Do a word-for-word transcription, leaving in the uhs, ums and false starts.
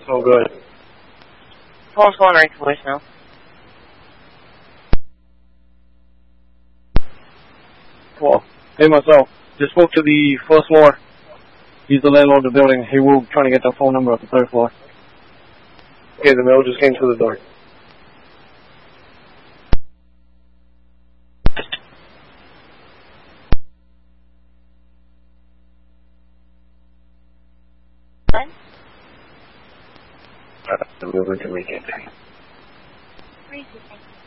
Oh, good. Phone's going right to voicemail. Cool. Hey, myself. Just spoke to the first floor. He's the landlord of the building. He will trying to get the phone number of the third floor. Okay, the mail just came through the door. What? Uh, the movement to make it. Where is it?